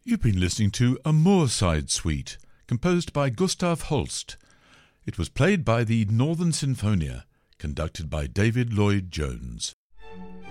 You've been listening to A Moorside Suite, composed by Gustav Holst. It was played by the Northern Sinfonia, conducted by David Lloyd Jones.